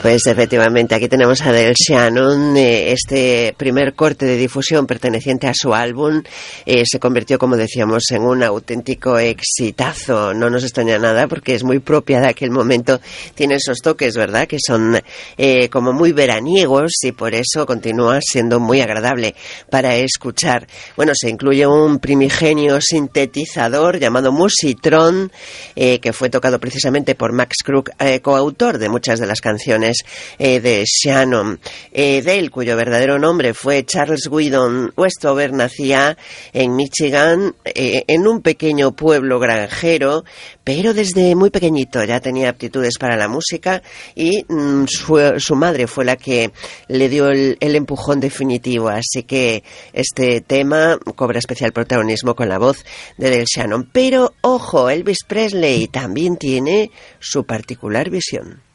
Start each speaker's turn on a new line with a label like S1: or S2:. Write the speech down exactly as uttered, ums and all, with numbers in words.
S1: Pues efectivamente, aquí tenemos a Del Shannon. Eh, este primer corte de difusión perteneciente a su álbum eh, se convirtió, como decíamos, en un auténtico exitazo. No nos extraña nada porque es muy propia de aquel momento. Tiene esos toques, ¿verdad?, que son eh, como muy veraniegos y por eso continúa siendo muy agradable para escuchar. Bueno, se incluye un primigenio sintetizador llamado Musitron, eh, que fue tocado precisamente por Max Crook, eh, coautor de muchas de las canciones eh, de Shannon. Eh, Dale, cuyo verdadero nombre fue Charles Weedon Westover, nacía en Michigan, eh, en un pequeño pueblo granjero, pero desde muy pequeñito ya tenía aptitudes para la música y mm, su, su madre fue la que le dio el, el empujón definitivo. Así que este tema cobra especial protagonismo con la voz de Del Shannon. Pero, ojo, Elvis Presley también tiene su particular visión.